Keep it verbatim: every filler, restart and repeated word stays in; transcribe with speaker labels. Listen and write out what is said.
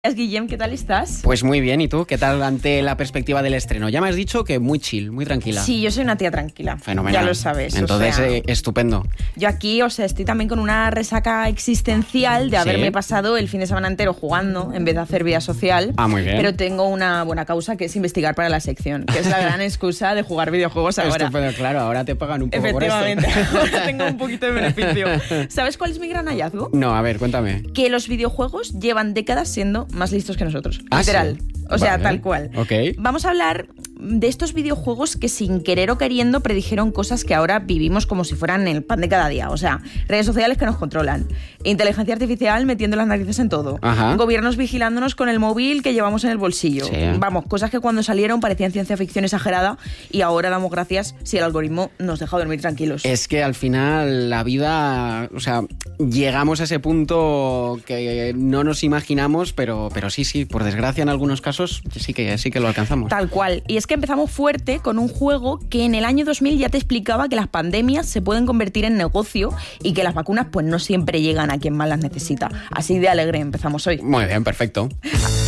Speaker 1: Guillem, ¿qué tal estás?
Speaker 2: Pues muy bien, ¿y tú? ¿Qué tal ante la perspectiva del estreno? Ya me has dicho que muy chill, muy tranquila.
Speaker 1: Sí, yo soy una tía tranquila.
Speaker 2: Fenomenal.
Speaker 1: Ya lo sabes.
Speaker 2: Entonces,
Speaker 1: o sea,
Speaker 2: eh, estupendo.
Speaker 1: Yo aquí, o sea, estoy también con una resaca existencial de haberme
Speaker 2: ¿Sí?
Speaker 1: pasado el fin de semana entero jugando en vez de hacer vida social.
Speaker 2: Ah, muy bien.
Speaker 1: Pero tengo una buena causa que es investigar para la sección, que es la gran excusa de jugar videojuegos ahora.
Speaker 2: Estupendo, claro, ahora te pagan un poco por esto.
Speaker 1: Efectivamente, ahora tengo un poquito de beneficio. ¿Sabes cuál es mi gran hallazgo?
Speaker 2: No, a ver, cuéntame.
Speaker 1: Que los videojuegos llevan décadas siendo más listos que nosotros.
Speaker 2: ¿Ah,
Speaker 1: literal.
Speaker 2: sí?
Speaker 1: O sea,
Speaker 2: Vale.
Speaker 1: tal cual.
Speaker 2: Ok.
Speaker 1: Vamos a hablar de estos videojuegos que sin querer o queriendo predijeron cosas que ahora vivimos como si fueran el pan de cada día. O sea, redes sociales que nos controlan, inteligencia artificial metiendo las narices en todo,
Speaker 2: Ajá.
Speaker 1: gobiernos vigilándonos con el móvil que llevamos en el bolsillo.
Speaker 2: Sí.
Speaker 1: Vamos, cosas que cuando salieron parecían ciencia ficción exagerada y ahora damos gracias si el algoritmo nos deja dormir tranquilos.
Speaker 2: Es que al final la vida, o sea, llegamos a ese punto que no nos imaginamos, pero, pero sí, sí, por desgracia en algunos casos sí que, sí que lo alcanzamos.
Speaker 1: Tal cual. Y es que empezamos fuerte con un juego que en el año dos mil ya te explicaba que las pandemias se pueden convertir en negocio y que las vacunas pues no siempre llegan a quien más las necesita. Así de alegre empezamos hoy.
Speaker 2: Muy bien, perfecto.